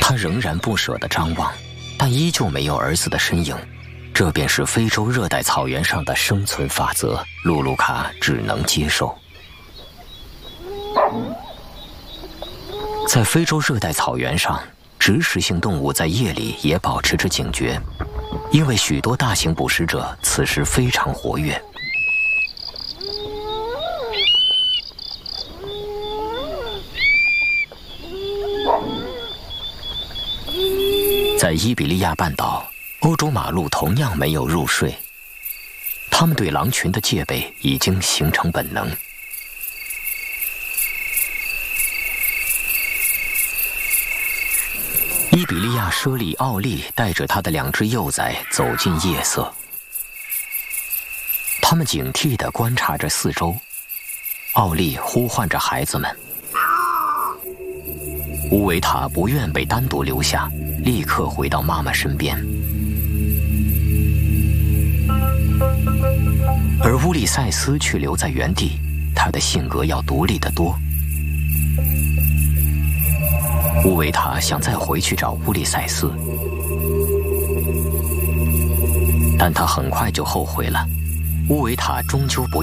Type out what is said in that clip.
他仍然不舍得张望，但依旧没有儿子的身影。这便是非洲热带草原上的生存法则，露露卡只能接受。在非洲热带草原上，植食性动物在夜里也保持着警觉，因为许多大型捕食者此时非常活跃。在伊比利亚半岛，欧洲马鹿同样没有入睡，它们对狼群的戒备已经形成本能。伊比利亚猞猁奥利带着他的2只幼崽走进夜色，他们警惕地观察着四周。奥利呼唤着孩子们，乌维塔不愿被单独留下，立刻回到妈妈身边。而乌利塞斯却留在原地，他的性格要独立得多。乌维塔想再回去找乌利塞斯，但他很快就后悔了。乌维塔终究不